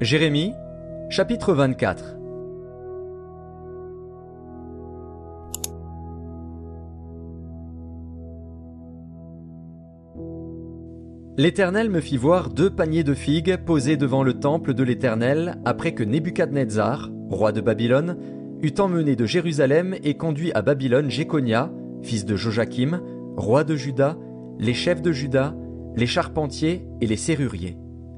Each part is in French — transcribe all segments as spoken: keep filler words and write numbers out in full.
Jérémie, chapitre vingt-quatre. L'Éternel me fit voir deux paniers de figues posés devant le temple de l'Éternel après que Nebuchadnezzar, roi de Babylone, eut emmené de Jérusalem et conduit à Babylone Jéconia, fils de Joachim, roi de Juda, les chefs de Juda, les charpentiers et les serruriers.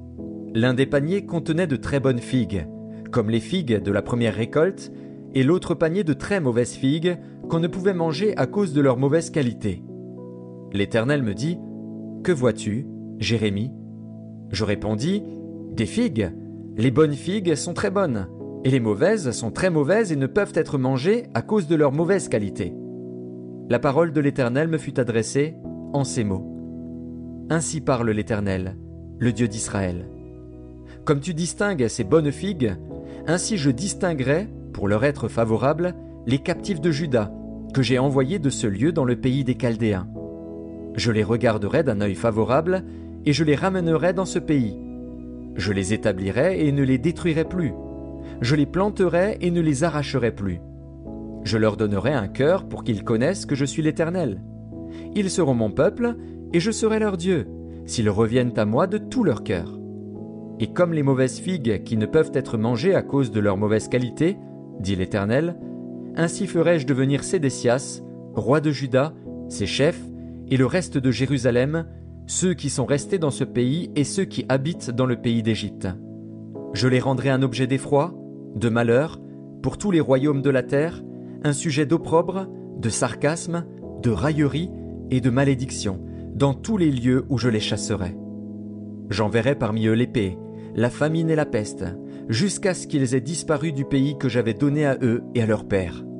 L'un des paniers contenait de très bonnes figues, comme les figues de la première récolte, et l'autre panier de très mauvaises figues qu'on ne pouvait manger à cause de leur mauvaise qualité. L'Éternel me dit, « Que vois-tu, Jérémie ?» Je répondis, « Des figues. Les bonnes figues sont très bonnes, et les mauvaises sont très mauvaises et ne peuvent être mangées à cause de leur mauvaise qualité. » La parole de l'Éternel me fut adressée en ces mots. « Ainsi parle l'Éternel, le Dieu d'Israël. Comme tu distingues ces bonnes figues, ainsi je distinguerai, pour leur être favorable, les captifs de Juda, que j'ai envoyés de ce lieu dans le pays des Chaldéens. Je les regarderai d'un œil favorable, et je les ramènerai dans ce pays. Je les établirai et ne les détruirai plus. Je les planterai et ne les arracherai plus. Je leur donnerai un cœur pour qu'ils connaissent que je suis l'Éternel. Ils seront mon peuple, et je serai leur Dieu, s'ils reviennent à moi de tout leur cœur. Et comme les mauvaises figues qui ne peuvent être mangées à cause de leur mauvaise qualité, dit l'Éternel, ainsi ferai-je devenir Sédécias, roi de Juda, ses chefs, et le reste de Jérusalem, ceux qui sont restés dans ce pays et ceux qui habitent dans le pays d'Égypte. Je les rendrai un objet d'effroi, de malheur, pour tous les royaumes de la terre, un sujet d'opprobre, de sarcasme, de raillerie et de malédiction, dans tous les lieux où je les chasserai. J'enverrai parmi eux l'épée, la famine et la peste, jusqu'à ce qu'ils aient disparu du pays que j'avais donné à eux et à leurs pères.